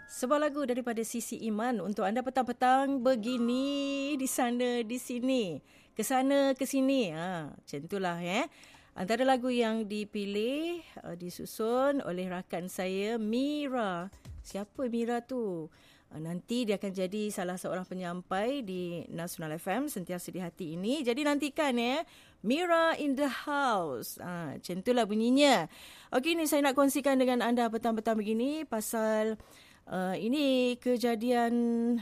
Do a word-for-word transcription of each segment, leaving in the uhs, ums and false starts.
Sebuah lagu daripada Sisi Iman untuk anda petang-petang begini, di sana, di sini, ke sana, ke sini. Ha, macam itulah ya. Antara lagu yang dipilih, uh, disusun oleh rakan saya, Mira. Siapa Mira tu? Uh, nanti dia akan jadi salah seorang penyampai di Nasional F M, Sentiasa di Hati ini. Jadi nantikan ya. Mira in the house. Ha, macam itulah bunyinya. Okey, ni saya nak kongsikan dengan anda petang-petang begini pasal Uh, ini kejadian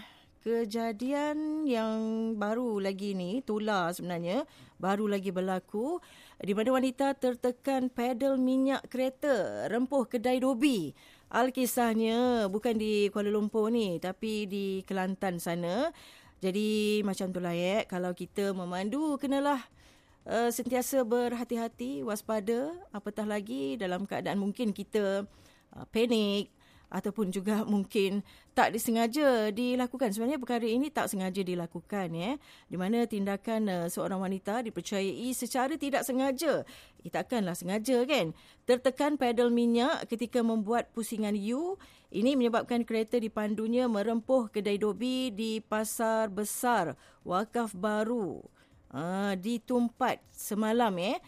kejadian yang baru lagi ni, tular sebenarnya, baru lagi berlaku di mana wanita tertekan pedal minyak kereta rempuh kedai Dobi. Alkisahnya bukan di Kuala Lumpur ni, tapi di Kelantan sana. Jadi macam itulah ya, kalau kita memandu kenalah uh, sentiasa berhati-hati, waspada, apatah lagi dalam keadaan mungkin kita uh, panik ataupun juga mungkin tak disengaja dilakukan. Sebenarnya perkara ini tak sengaja dilakukan ya. Di mana tindakan uh, seorang wanita dipercayai secara tidak sengaja. Eh, takkanlah sengaja kan. Tertekan pedal minyak ketika membuat pusingan U. Ini menyebabkan kereta dipandunya merempuh kedai Dobi di Pasar Besar Wakaf Baru. Uh, di Tumpat semalam ya.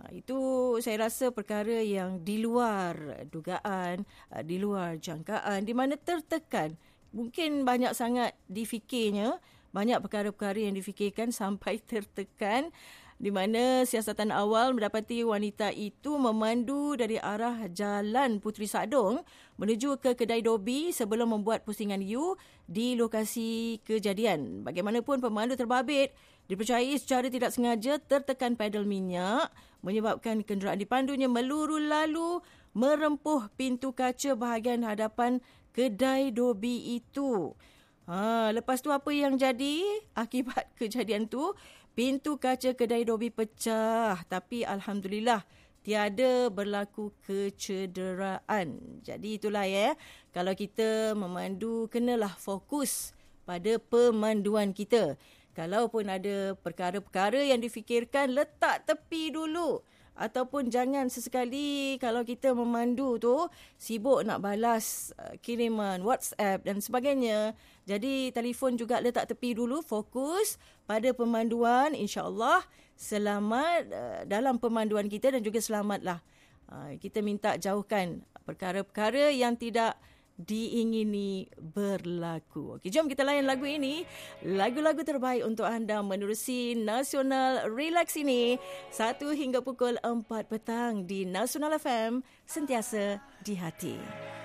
Itu saya rasa perkara yang di luar dugaan, di luar jangkaan, di mana tertekan. Mungkin banyak sangat difikirnya, banyak perkara-perkara yang difikirkan sampai tertekan, di mana siasatan awal mendapati wanita itu memandu dari arah Jalan Puteri Sadong menuju ke kedai Dobi sebelum membuat pusingan U di lokasi kejadian. Bagaimanapun pemandu terbabit dipercayai secara tidak sengaja tertekan pedal minyak menyebabkan kenderaan dipandunya meluru lalu merempuh pintu kaca bahagian hadapan kedai Dobi itu. Ha, lepas tu apa yang jadi akibat kejadian tu? Pintu kaca kedai Dobi pecah, tapi alhamdulillah tiada berlaku kecederaan. Jadi itulah ya, kalau kita memandu kenalah fokus pada pemanduan kita. Kalaupun ada perkara-perkara yang difikirkan, letak tepi dulu. Ataupun jangan sesekali kalau kita memandu tu sibuk nak balas uh, kiriman WhatsApp dan sebagainya. Jadi telefon juga letak tepi dulu, fokus pada pemanduan. InsyaAllah selamat uh, dalam pemanduan kita dan juga selamatlah. Uh, kita minta jauhkan perkara-perkara yang tidak diingini berlaku. Okey, jom kita layan lagu ini. Lagu-lagu terbaik untuk anda menerusi Nasional Relax ini. Satu hingga pukul empat petang di Nasional F M, Sentiasa di Hati.